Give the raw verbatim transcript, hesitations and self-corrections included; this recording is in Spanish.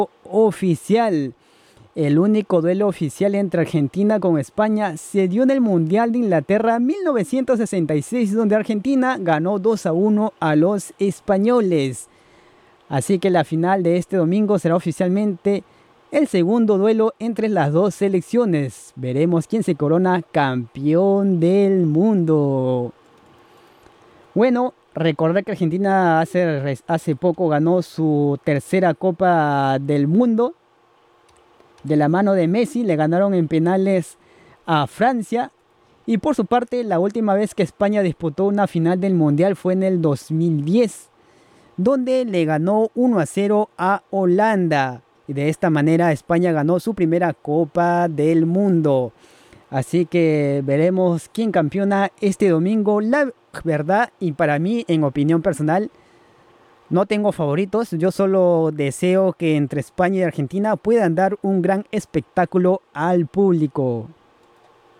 Oficial. El único duelo oficial entre Argentina con España se dio en el Mundial de Inglaterra mil novecientos sesenta y seis, donde Argentina ganó dos a uno a los españoles. Así que la final de este domingo será oficialmente el segundo duelo entre las dos selecciones. Veremos quién se corona campeón del mundo. Bueno, recordar que Argentina hace, hace poco ganó su tercera Copa del Mundo. De la mano de Messi, le ganaron en penales a Francia. Y por su parte, la última vez que España disputó una final del Mundial fue en el dos mil diez, donde le ganó uno a cero a Holanda. Y de esta manera España ganó su primera Copa del Mundo. Así que veremos quién campeona este domingo. La verdad, y para mí, en opinión personal, no tengo favoritos. Yo solo deseo que entre España y Argentina puedan dar un gran espectáculo al público.